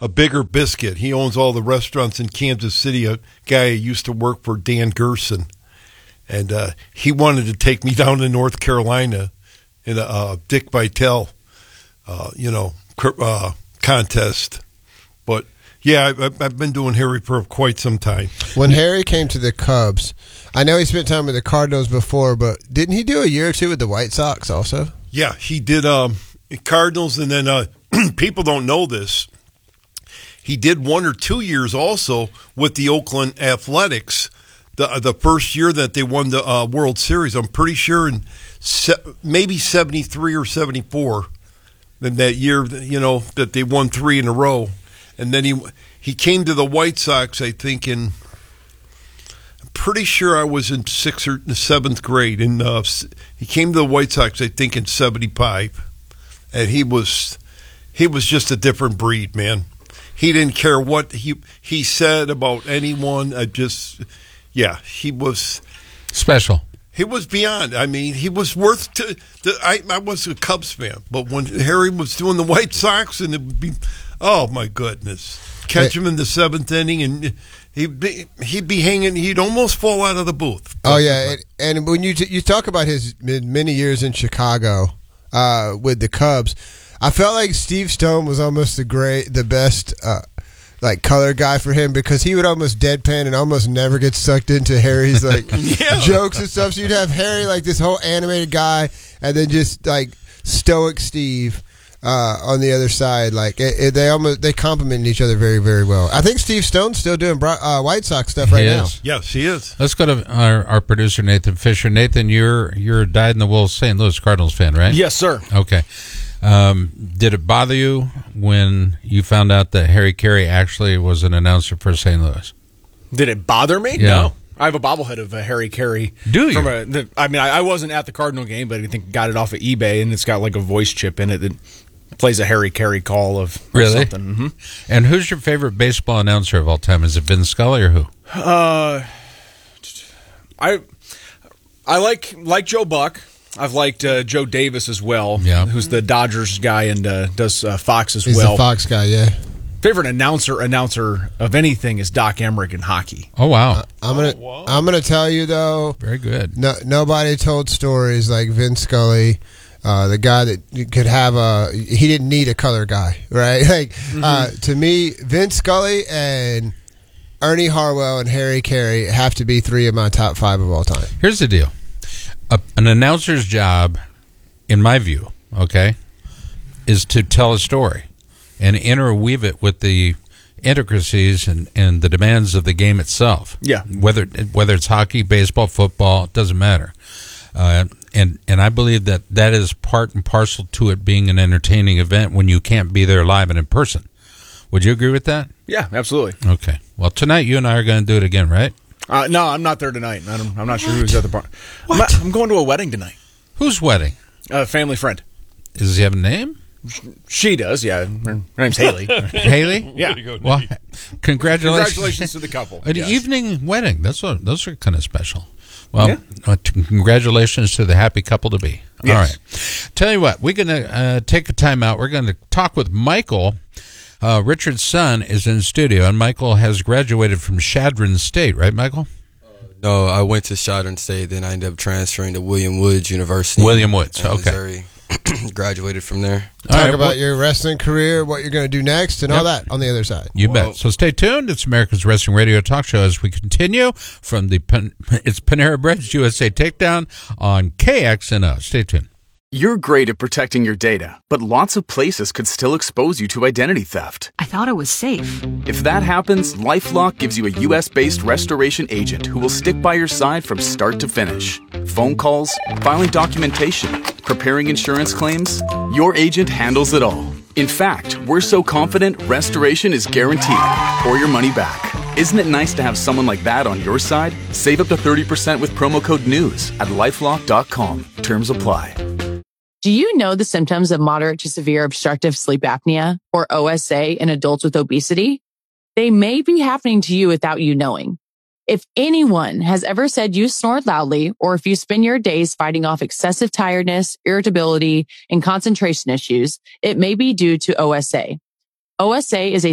a bigger biscuit. He owns all the restaurants in Kansas City. A guy who used to work for Dan Gerson, and he wanted to take me down to North Carolina in a Dick Vitale, contest. But yeah, I've been doing Harry for quite some time. When Harry came to the Cubs, I know he spent time with the Cardinals before, but didn't he do a year or two with the White Sox also? Yeah, he did Cardinals, and then people don't know this. He did 1 or 2 years also with the Oakland Athletics, the first year that they won the World Series. I'm pretty sure in maybe 73 or 74, in that year, that they won 3 in a row. And then he came to the White Sox, I think, I'm pretty sure I was in 6th or 7th grade. And he came to the White Sox, I think, in 75. And he was just a different breed, man. He didn't care what he said about anyone. He was special. He was beyond. I mean, he was worth. I was a Cubs fan, but when Harry was doing the White Sox, and it would be, oh my goodness, catch him in the 7th inning, and he'd be hanging. He'd almost fall out of the booth. Oh yeah, and when you talk about his many years in Chicago with the Cubs, I felt like Steve Stone was almost the best color guy for him, because he would almost deadpan and almost never get sucked into Harry's jokes and stuff. So you'd have Harry like this whole animated guy, and then just like stoic Steve on the other side. Like they complement each other very, very well. I think Steve Stone's still doing White Sox stuff right now. Yes, he is. Let's go to our producer Nathan Fisher. Nathan, you're a dyed-in-the-wool St. Louis Cardinals fan, right? Yes, sir. Okay. Did it bother you when you found out that Harry Carey actually was an announcer for St. Louis? Did it bother me? Yeah. No. I have a bobblehead of Harry Carey. Do you? I wasn't at the Cardinal game, but I think got it off of eBay, and it's got like a voice chip in it that plays a Harry Carey call of really? Something. Mm-hmm. And who's your favorite baseball announcer of all time? Is it Vin Scully or who? I like Joe Buck. I've liked Joe Davis as well, who's the Dodgers guy and does Fox as well. He's the Fox guy, yeah. Favorite announcer of anything is Doc Emmerich in hockey. Oh wow! I'm gonna tell you though. Very good. Nobody told stories like Vin Scully, the guy that could have he didn't need a color guy, right? Like to me, Vin Scully and Ernie Harwell and Harry Carey have to be 3 of my top 5 of all time. Here's the deal. An announcer's job, in my view, is to tell a story and interweave it with the intricacies and the demands of the game itself. Yeah. Whether it's hockey, baseball, football, it doesn't matter. And I believe that is part and parcel to it being an entertaining event when you can't be there live and in person. Would you agree with that? Yeah, absolutely. Okay. Well, tonight you and I are going to do it again, right? No, I'm not there tonight. I'm not sure who's at the bar. I'm going to a wedding tonight. Whose wedding? A family friend. Does he have a name? She does, yeah. Her name's Haley. Haley? Yeah. Well, congratulations. Congratulations to the couple. An evening wedding. Those are kind of special. Well, congratulations to the happy couple to be. Yes. All right. Tell you what, we're going to take a time out. We're going to talk with Michael. Richard's son is in studio, and Michael has graduated from Chadron State, right, Michael? No, I went to Chadron State, then I ended up transferring to William Woods University. William Woods, okay. Missouri. Graduated from there. Talk about your wrestling career, what you're going to do next, and all that on the other side. You bet. So stay tuned. It's America's Wrestling Radio Talk Show as we continue from it's Panera Bread's USA Takedown on KXNO. Stay tuned. You're great at protecting your data, but lots of places could still expose you to identity theft. I thought it was safe. If that happens, LifeLock gives you a U.S.-based restoration agent who will stick by your side from start to finish. Phone calls, filing documentation, preparing insurance claims, your agent handles it all. In fact, we're so confident restoration is guaranteed or your money back. Isn't it nice to have someone like that on your side? Save up to 30% with promo code NEWS at LifeLock.com. Terms apply. Do you know the symptoms of moderate to severe obstructive sleep apnea, or OSA, in adults with obesity? They may be happening to you without you knowing. If anyone has ever said you snore loudly, or if you spend your days fighting off excessive tiredness, irritability, and concentration issues, it may be due to OSA. OSA is a